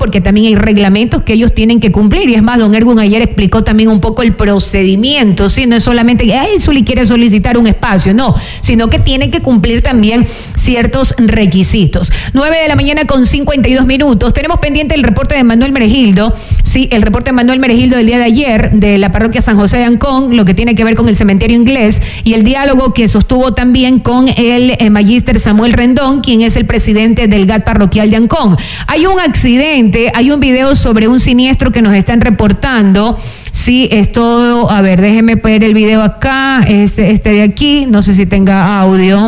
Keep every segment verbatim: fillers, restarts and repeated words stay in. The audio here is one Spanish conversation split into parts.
porque también hay reglamentos que ellos tienen que cumplir. Y es más, don Ergun ayer explicó también un poco el procedimiento, ¿sí? No es solamente que ay, Zuli quiere solicitar un espacio, no, sino que tiene que cumplir también ciertos requisitos. nueve de la mañana con cincuenta y dos minutos. Tenemos pendiente el reporte de Manuel Meregildo, sí, el reporte de Manuel Meregildo del día de ayer de la parroquia San José de Ancón, lo que tiene que ver con el cementerio inglés y el diálogo que sostuvo también con el eh, magíster Samuel Rendón, quien es el presidente del G A T parroquial de Ancón. Hay un accidente, hay un video sobre un siniestro que nos están reportando. Sí, esto, a ver, déjeme ver el video acá, este, este de aquí, no sé si tenga audio.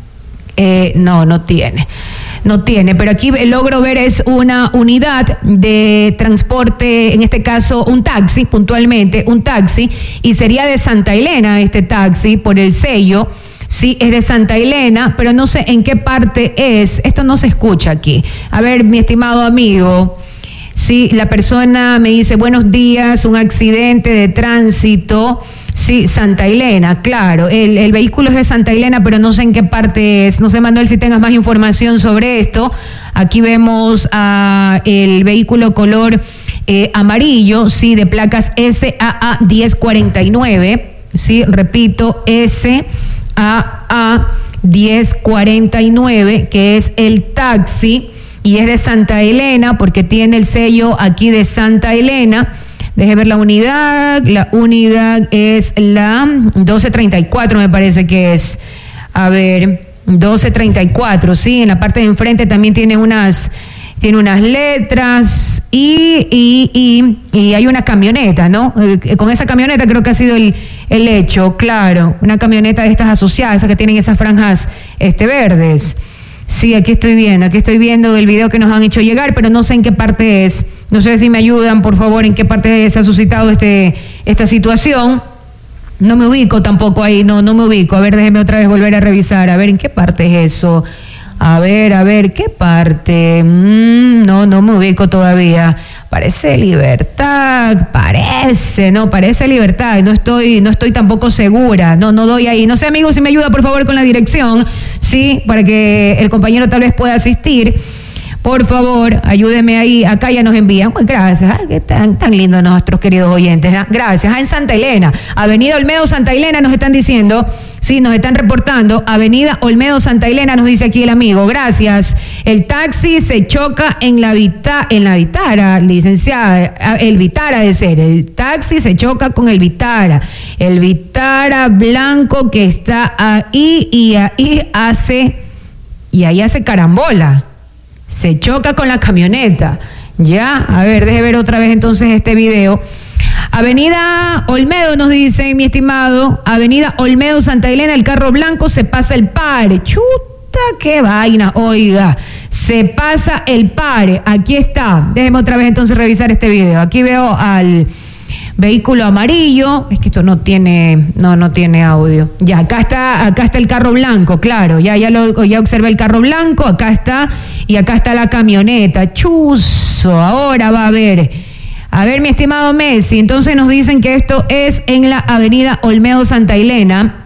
Eh, no, no tiene. No tiene, pero aquí logro ver es una unidad de transporte, en este caso un taxi, puntualmente un taxi, y sería de Santa Elena este taxi por el sello. Sí, es de Santa Elena, pero no sé en qué parte es. Esto no se escucha aquí. A ver, mi estimado amigo, sí, la persona me dice, buenos días, un accidente de tránsito. Sí, Santa Elena, claro, el, el vehículo es de Santa Elena, pero no sé en qué parte es. No sé, Manuel, si tengas más información sobre esto. Aquí vemos a el vehículo color eh, amarillo, sí, de placas S A A diez cuarenta y nueve, sí, repito, S A A diez cuarenta y nueve, que es el taxi, y es de Santa Elena, porque tiene el sello aquí de Santa Elena. Deje ver la unidad, la unidad es la doce treinta y cuatro, me parece que es. A ver, doce treinta y cuatro, sí, en la parte de enfrente también tiene unas, tiene unas letras y, y, y, y hay una camioneta, ¿no? Eh, con esa camioneta creo que ha sido el, el hecho, claro, una camioneta de estas asociadas, esas que tienen esas franjas este, verdes. Sí, aquí estoy viendo, aquí estoy viendo el video que nos han hecho llegar, pero no sé en qué parte es. No sé si me ayudan, por favor, en qué parte se ha suscitado este, esta situación. No me ubico tampoco ahí, no, no me ubico. A ver, déjeme otra vez volver a revisar, a ver en qué parte es eso. A ver, a ver, ¿qué parte? Mm, no, no me ubico todavía. Parece Libertad, parece, no, parece Libertad. No estoy, no estoy tampoco segura. No, no doy ahí. No sé, amigo, si me ayuda, por favor, con la dirección, sí, para que el compañero tal vez pueda asistir. Por favor, ayúdeme ahí. Acá ya nos envían. Pues gracias. Ah, qué tan, tan lindo nuestros queridos oyentes. ¿Ah? Gracias. Ah, en Santa Elena. Avenida Olmedo, Santa Elena, nos están diciendo. Sí, nos están reportando. Avenida Olmedo, Santa Elena, nos dice aquí el amigo. Gracias. El taxi se choca en la Vita, en la Vitara, licenciada. El Vitara de ser. El taxi se choca con el Vitara. El Vitara blanco que está ahí y ahí hace, y ahí hace carambola. Se choca con la camioneta. Ya, a ver, deje ver otra vez entonces este video. Avenida Olmedo, nos dice mi estimado. Avenida Olmedo, Santa Elena, el carro blanco se pasa el pare. Chuta, qué vaina, oiga. Se pasa el pare. Aquí está. Déjeme otra vez entonces revisar este video. Aquí veo al vehículo amarillo, es que esto no tiene, no, no tiene audio. Ya, acá está, acá está el carro blanco, claro, ya, ya lo, ya observé el carro blanco, acá está, y acá está la camioneta. Chuzo, ahora va a ver. A ver, mi estimado Messi, entonces nos dicen que esto es en la avenida Olmedo Santa Elena.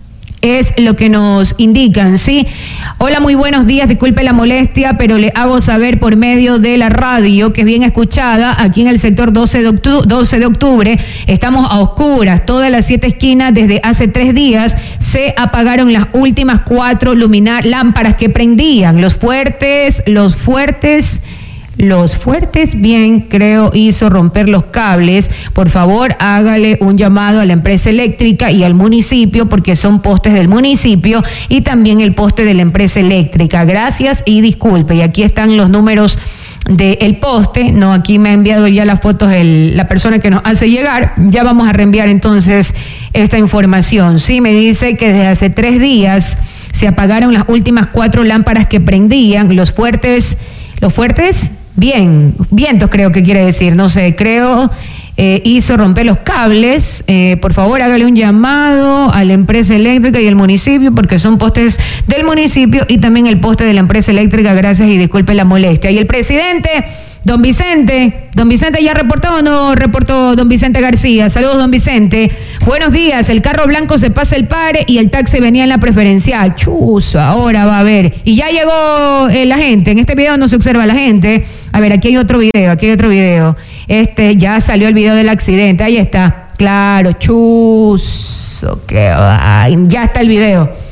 Es lo que nos indican, ¿sí? Hola, muy buenos días, disculpe la molestia, pero le hago saber por medio de la radio, que es bien escuchada, aquí en el sector doce de octubre, estamos a oscuras, todas las siete esquinas, desde hace tres días, se apagaron las últimas cuatro luminar, lámparas que prendían, los fuertes, los fuertes... Los fuertes, bien, creo, hizo romper los cables. Por favor, hágale un llamado a la empresa eléctrica y al municipio, porque son postes del municipio y también el poste de la empresa eléctrica. Gracias y disculpe. Y aquí están los números del poste. No, aquí me ha enviado ya las fotos el, la persona que nos hace llegar. Ya vamos a reenviar entonces esta información. Sí, me dice que desde hace tres días se apagaron las últimas cuatro lámparas que prendían. Los fuertes, los fuertes... Bien, vientos creo que quiere decir, no sé, creo eh, hizo romper los cables. Eh, por favor, hágale un llamado a la empresa eléctrica y el municipio, porque son postes del municipio y también el poste de la empresa eléctrica. Gracias y disculpe la molestia. Y el presidente Don Vicente, don Vicente ya reportó o no reportó don Vicente García. Saludos, don Vicente. Buenos días, el carro blanco se pasa el par y el taxi venía en la preferencial. Chuzo, ahora va a ver. Y ya llegó eh, la gente, en este video no se observa la gente. A ver, aquí hay otro video, aquí hay otro video. Este, ya salió el video del accidente, ahí está. Claro, chuzo, que ay, ya está el video.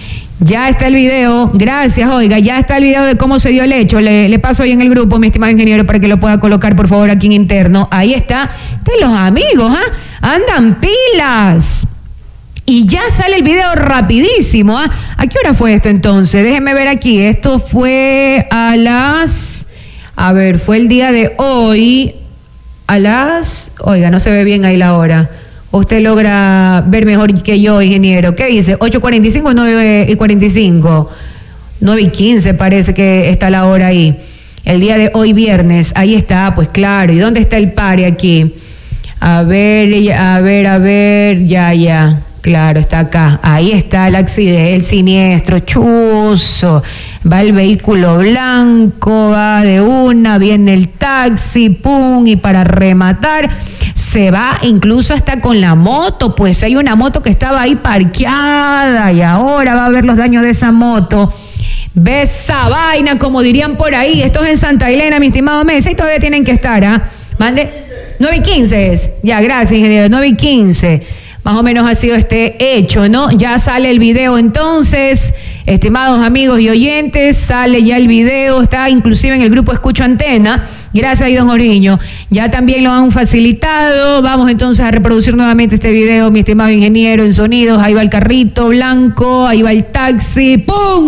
Ya está el video, gracias, oiga, ya está el video de cómo se dio el hecho. Le, le paso ahí en el grupo, mi estimado ingeniero, para que lo pueda colocar, por favor, aquí en interno. Ahí está. De los amigos, ¿ah? Andan pilas. Y ya sale el video rapidísimo, ¿ah? ¿A qué hora fue esto entonces? Déjenme ver aquí. Esto fue a las... A ver, fue el día de hoy. A las... Oiga, no se ve bien ahí la hora. Usted logra ver mejor que yo, ingeniero. ¿Qué dice? ¿ocho cuarenta y cinco o nueve y cuarenta y cinco? nueve y quince parece que está la hora ahí. El día de hoy viernes, ahí está, pues claro. ¿Y dónde está el pare aquí? A ver, a ver, a ver, ya, ya. Claro, está acá. Ahí está el accidente, el siniestro, chuzo. Va el vehículo blanco, va de una, viene el taxi, pum, y para rematar, se va incluso hasta con la moto, pues hay una moto que estaba ahí parqueada y ahora va a ver los daños de esa moto. Ve esa vaina, como dirían por ahí. Esto es en Santa Elena, mi estimado Mesa, y todavía tienen que estar, ¿ah? ¿eh? Mande. nueve y quince es. Ya, gracias, ingeniero. nueve y quince. Más o menos ha sido este hecho, ¿no? Ya sale el video entonces, estimados amigos y oyentes, sale ya el video, está inclusive en el grupo Escucho Antena. Gracias ahí, don Oriño. Ya también lo han facilitado. Vamos entonces a reproducir nuevamente este video, mi estimado ingeniero en sonidos. Ahí va el carrito blanco, ahí va el taxi,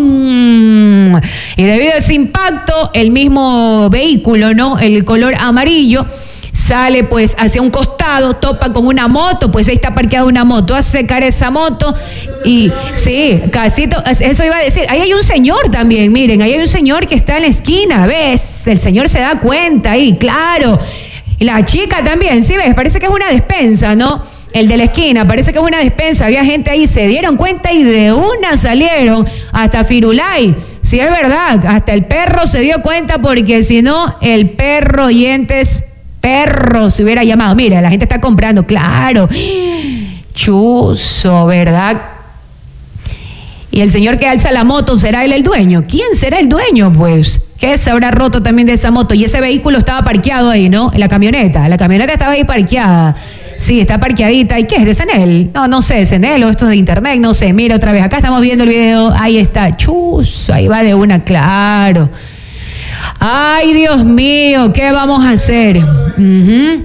¡pum! Y debido a ese impacto, el mismo vehículo, ¿no? El color amarillo, sale pues hacia un costado, topa con una moto, pues ahí está parqueada una moto, hace cara esa moto y sí, casito, eso iba a decir, ahí hay un señor también, miren, ahí hay un señor que está en la esquina, ¿ves? El señor se da cuenta ahí, claro, y la chica también, ¿sí ves? Parece que es una despensa, ¿no? El de la esquina, parece que es una despensa, había gente ahí, se dieron cuenta y de una salieron hasta Firulay. Sí, es verdad, hasta el perro se dio cuenta porque si no, el perro oyentes... Perro se hubiera llamado. Mira, la gente está comprando, claro. Chuzo, ¿verdad? Y el señor que alza la moto, ¿será él el dueño? ¿Quién será el dueño, pues? ¿Qué se habrá roto también de esa moto? Y ese vehículo estaba parqueado ahí, ¿no? En la camioneta. La camioneta estaba ahí parqueada. Sí, está parqueadita. ¿Y qué es? ¿De Senel? No, no sé, Senel o esto es de internet, no sé. Mira otra vez, acá estamos viendo el video. Ahí está. Chuzo, ahí va de una, claro. Ay, Dios mío, ¿qué vamos a hacer? Uh-huh.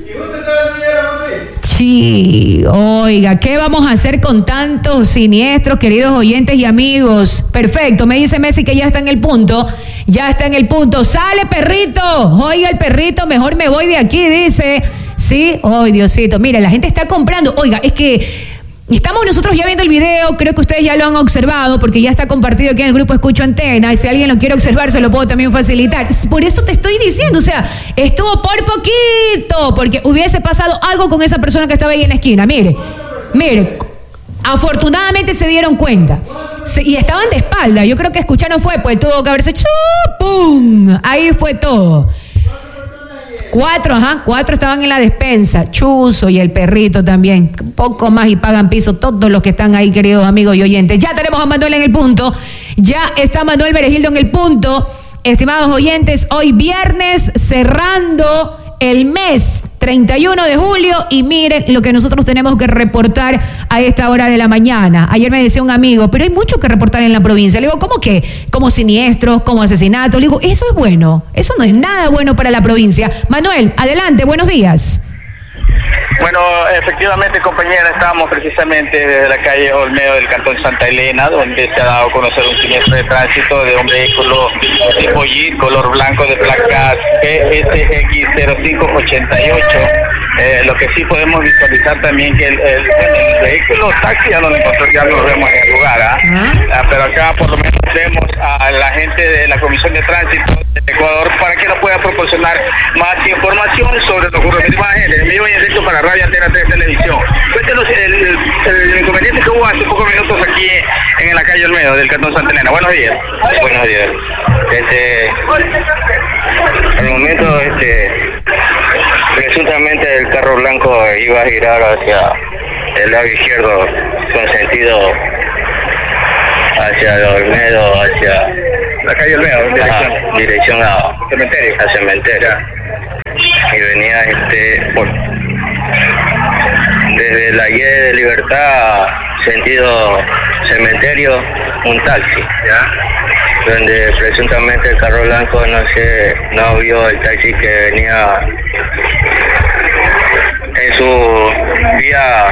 Sí, oiga, ¿qué vamos a hacer con tantos siniestros, queridos oyentes y amigos? Perfecto, me dice Messi que ya está en el punto, ya está en el punto. ¡Sale, perrito! Oiga, el perrito, mejor me voy de aquí, dice. Sí, ay, Diosito, mira, la gente está comprando. Oiga, es que... estamos nosotros ya viendo el video, creo que ustedes ya lo han observado porque ya está compartido aquí en el grupo Escucho Antena y si alguien lo quiere observar se lo puedo también facilitar. Por eso te estoy diciendo, o sea, estuvo por poquito porque hubiese pasado algo con esa persona que estaba ahí en la esquina. Mire, mire, afortunadamente se dieron cuenta se, y estaban de espalda. Yo creo que escucharon fue, pues tuvo que haberse hecho ¡pum! Ahí fue todo. Cuatro, ajá, cuatro estaban en la despensa, Chuzo y el perrito también, un poco más y pagan piso todos los que están ahí, queridos amigos y oyentes. Ya tenemos a Manuel en el punto, ya está Manuel Berejildo en el punto, estimados oyentes, hoy viernes cerrando el mes, treinta y uno de julio, y miren lo que nosotros tenemos que reportar a esta hora de la mañana. Ayer me decía un amigo, pero hay mucho que reportar en la provincia. Le digo, ¿cómo qué? Como siniestros, como asesinatos. Le digo, eso es bueno, eso no es nada bueno para la provincia. Manuel, adelante, buenos días. Bueno, efectivamente, compañera, estábamos precisamente desde la calle Olmedo del cantón Santa Elena, donde se ha dado a conocer un siniestro de tránsito de un vehículo tipo Jeep, color blanco de placas P S X cero cinco ochenta y ocho. Eh, lo que sí podemos visualizar también que el, el, el vehículo taxi ya no lo encontramos, ya no lo vemos en el lugar, ¿ah? ¿Ah? Ah, pero acá por lo menos vemos a la gente de la Comisión de Tránsito de Ecuador para que nos pueda proporcionar más información sobre lo ocurrido. Imágenes, en vivo y en directo para Radio Antena tres Televisión. Cuéntenos el, el, el inconveniente que estuvo hace pocos minutos aquí en la calle Olmedo del Cantón Santa Elena. Buenos días. Buenos días. Este, al momento, este, presuntamente el carro blanco iba a girar hacia el lado izquierdo con sentido hacia el Olmedo, hacia la calle Olmedo, dirección, ajá, dirección a cementerio. Al cementerio. Y venía este por, desde la Y de Libertad sentido cementerio, un taxi, ¿ya? Donde presuntamente el carro blanco no sé, no vio el taxi que venía en su vía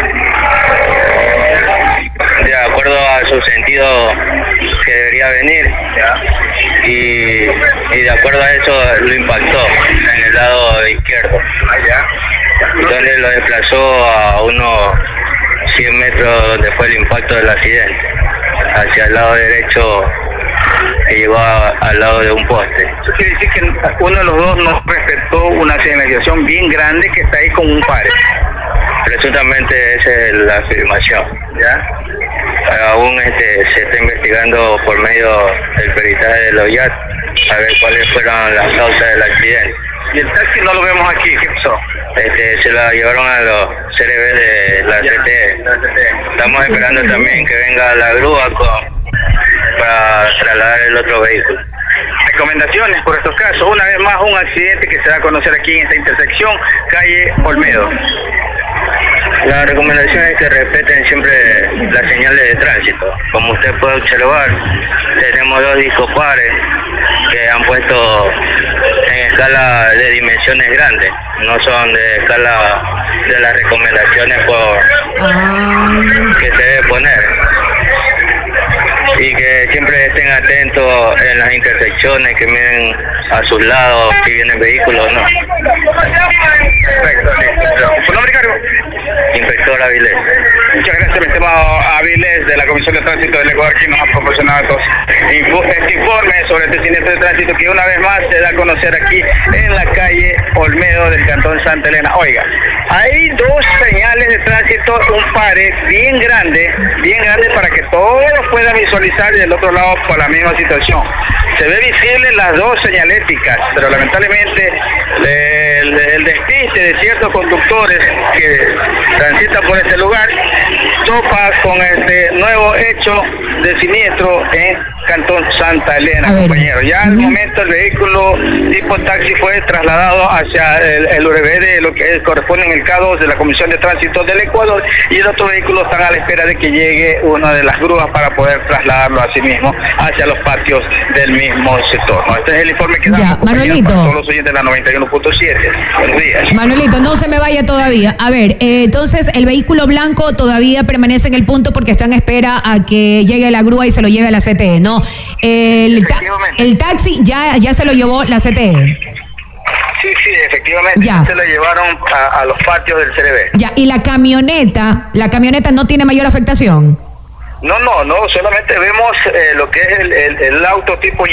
de acuerdo a su sentido que debería venir, ¿ya? Y, y de acuerdo a eso lo impactó en el lado izquierdo, allá, donde lo desplazó a unos cien metros donde fue el impacto del accidente, hacia el lado derecho que llegó a, al lado de un poste. Eso quiere decir que uno de los dos no respetó una señalización bien grande que está ahí con un pare. Presuntamente esa es la afirmación, ¿ya? Aún este, se está investigando por medio del peritaje de los Y A T a ver cuáles fueron las causas del accidente. Y el taxi no lo vemos aquí, ¿qué pasó? Este, se la llevaron a los C R B de la C T E. Estamos esperando también que venga la grúa con, para trasladar el otro vehículo. Recomendaciones por estos casos. Una vez más, un accidente que se da a conocer aquí en esta intersección, calle Olmedo. La recomendación es que respeten siempre las señales de tránsito. Como usted puede observar, tenemos dos discos pares que han puesto en escala de dimensiones grandes, no son de escala de las recomendaciones por que se debe poner. Y que siempre estén atentos en las intersecciones, que miren a sus lados si vienen vehículos o no. Perfecto, listo. ¿Su nombre y cargo? Inspector Avilés. Muchas gracias, mi estimado Avilés, de la Comisión de Tránsito del Ecuador, que nos ha proporcionado estos info, este informe sobre este siniestro de tránsito que una vez más se da a conocer aquí en la calle Olmedo del Cantón Santa Elena. Oiga, hay dos señales de tránsito, un pare bien grande, bien grande para que todos puedan visualizar, y del otro lado por la misma situación. Se ve visible las dos señaléticas, pero lamentablemente el, el despiste de ciertos conductores que transitan por este lugar topa con este nuevo hecho de siniestro en Cantón Santa Elena, compañero. Ya al momento el vehículo tipo taxi fue trasladado hacia el, el U R B de lo que corresponde en el K dos de la Comisión de Tránsito del Ecuador, y el otro vehículo están a la espera de que llegue una de las grúas para poder trasladarlo a sí mismo hacia los patios del mismo sector. ¿No? Este es el informe que damos, Manuelito, para todos los oyentes de la noventa y uno punto siete. Buenos días. Manuelito, no se me vaya todavía. A ver, eh, entonces el vehículo blanco todavía permanece en el punto porque está en espera a que llegue la grúa y se lo lleve a la C T E, ¿no? El, ta el taxi ya, ya se lo llevó la C T E. Sí, sí, efectivamente. Ya. Se lo llevaron a, a los patios del C R B. Ya, y la camioneta, la camioneta no tiene mayor afectación. No, no, no, solamente vemos eh, lo que es el, el, el auto tipo G,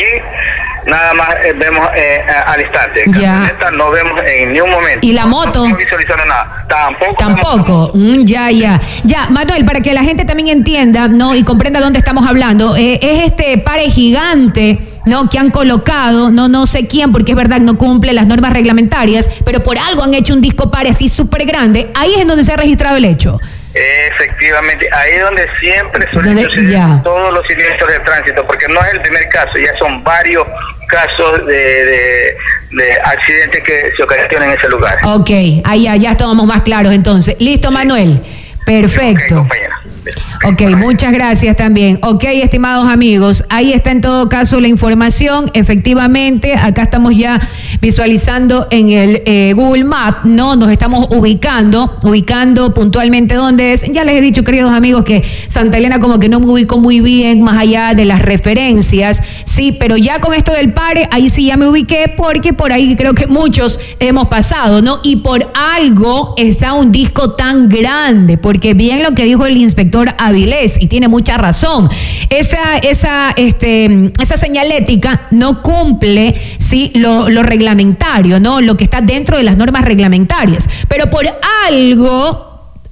nada más eh, vemos eh, al instante. En camioneta no vemos en ni un momento. ¿Y la moto? No visualizando nada. Tampoco. Tampoco. Mm, ya, ya. Ya, Manuel, para que la gente también entienda, ¿no? Y comprenda dónde estamos hablando, eh, es este pare gigante, ¿no? Que han colocado, no, no sé quién, porque es verdad, no cumple las normas reglamentarias, pero por algo han hecho un disco pare así súper grande. Ahí es en donde se ha registrado el hecho. Efectivamente, ahí es donde siempre suelen suceder todos los siniestros de tránsito, porque no es el primer caso, ya son varios casos de, de, de accidentes que se ocasionan en ese lugar. Ok, ahí ya, ya estamos más claros entonces. Listo, Manuel. Perfecto. Okay, Ok, muchas gracias también. Ok, estimados amigos, ahí está en todo caso la información. Efectivamente, acá estamos ya visualizando en el eh, Google Maps, ¿no? Nos estamos ubicando, ubicando puntualmente dónde es. Ya les he dicho, queridos amigos, que Santa Elena como que no me ubico muy bien más allá de las referencias, sí, pero ya con esto del pare, ahí sí ya me ubiqué, porque por ahí creo que muchos hemos pasado, ¿no? Y por algo está un disco tan grande, porque bien lo que dijo el inspector Avilés, y tiene mucha razón, esa, esa, este, esa señalética no cumple, sí, lo, lo reglamentario, ¿no? Lo que está dentro de las normas reglamentarias, pero por algo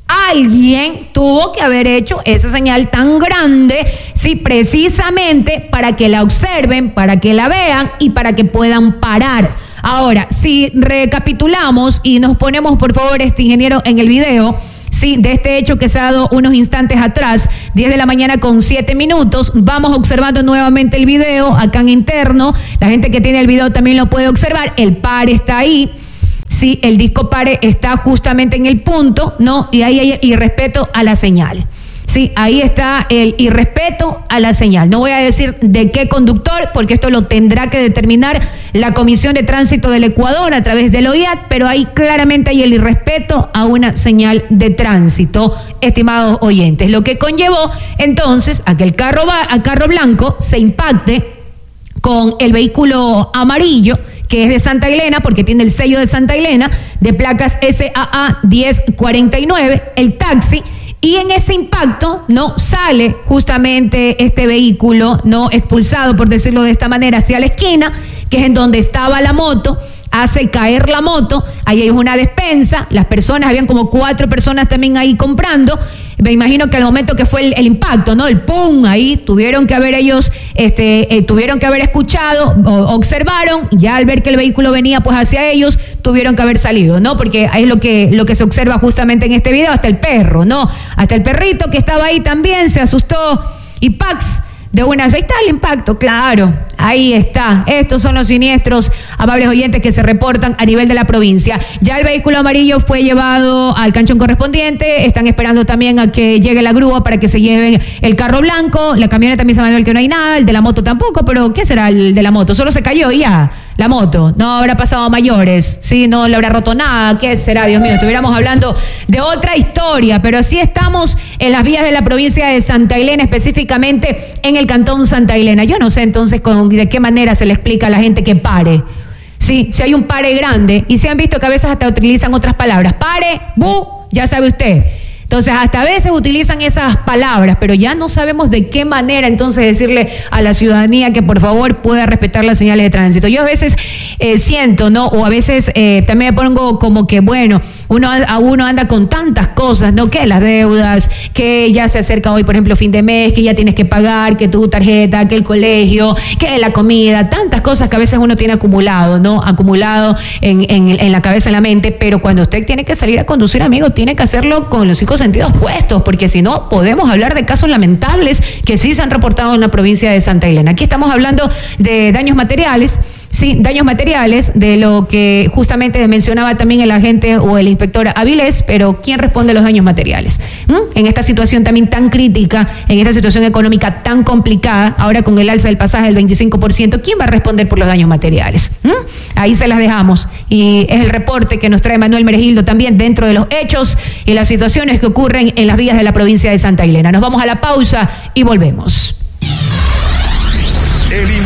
Alguien tuvo que haber hecho esa señal tan grande, sí, precisamente para que la observen, para que la vean y para que puedan parar. Ahora, si recapitulamos y nos ponemos, por favor, este ingeniero en el video, sí, de este hecho que se ha dado unos instantes atrás, diez de la mañana con siete minutos, vamos observando nuevamente el video acá en interno, la gente que tiene el video también lo puede observar, el pare está ahí. Sí, el disco pare está justamente en el punto, ¿no? Y ahí hay irrespeto a la señal. Sí, ahí está el irrespeto a la señal. No voy a decir de qué conductor, porque esto lo tendrá que determinar la Comisión de Tránsito del Ecuador a través del O I A T, pero ahí claramente hay el irrespeto a una señal de tránsito, estimados oyentes. Lo que conllevó entonces a que el carro, va, a carro blanco se impacte con el vehículo amarillo, que es de Santa Elena, porque tiene el sello de Santa Elena, de placas S A A diez cuarenta y nueve, el taxi, y en ese impacto, ¿no?, sale justamente este vehículo, ¿no?, expulsado, por decirlo de esta manera, hacia la esquina, que es en donde estaba la moto, hace caer la moto, ahí hay una despensa, las personas, habían como cuatro personas también ahí comprando. Me imagino que al momento que fue el, el impacto, ¿no? El pum, ahí tuvieron que haber ellos, este, eh, tuvieron que haber escuchado, o, observaron, ya al ver que el vehículo venía pues hacia ellos, tuvieron que haber salido, ¿no? Porque es lo que, lo que se observa justamente en este video, hasta el perro, ¿no? Hasta el perrito que estaba ahí también se asustó y ¡pax! De buenas, ahí está el impacto, claro, ahí está. Estos son los siniestros, amables oyentes, que se reportan a nivel de la provincia. Ya el vehículo amarillo fue llevado al canchón correspondiente, están esperando también a que llegue la grúa para que se lleven el carro blanco, la camioneta también se mandó el que no hay nada, el de la moto tampoco, pero ¿qué será el de la moto? Solo se cayó y ya. La moto, no habrá pasado a mayores, sí, no le habrá roto nada, ¿qué será? Dios mío, estuviéramos hablando de otra historia, pero sí estamos en las vías de la provincia de Santa Elena, específicamente en el cantón Santa Elena. Yo no sé entonces con, de qué manera se le explica a la gente que pare. Sí, si hay un pare grande, y se han visto que a veces hasta utilizan otras palabras, pare, bu, ya sabe usted. Entonces, hasta a veces utilizan esas palabras, pero ya no sabemos de qué manera entonces decirle a la ciudadanía que por favor pueda respetar las señales de tránsito. Yo a veces eh, siento, ¿no? O a veces eh, también me pongo como que, bueno, uno a uno anda con tantas cosas, ¿no? Que las deudas, que ya se acerca hoy, por ejemplo, fin de mes, que ya tienes que pagar, que tu tarjeta, que el colegio, que la comida, tantas cosas que a veces uno tiene acumulado, ¿no? Acumulado en, en, en la cabeza, en la mente, pero cuando usted tiene que salir a conducir, amigo, tiene que hacerlo con los cinco sentidos puestos, porque si no podemos hablar de casos lamentables que sí se han reportado en la provincia de Santa Elena. Aquí estamos hablando de daños materiales, sí, daños materiales, de lo que justamente mencionaba también el agente o el inspector Avilés, pero ¿quién responde a los daños materiales? ¿Mm? En esta situación también tan crítica, en esta situación económica tan complicada, ahora con el alza del pasaje del veinticinco por ciento, ¿quién va a responder por los daños materiales? ¿Mm? Ahí se las dejamos, y es el reporte que nos trae Manuel Meregildo también dentro de los hechos y las situaciones que ocurren en las vías de la provincia de Santa Elena. Nos vamos a la pausa y volvemos. El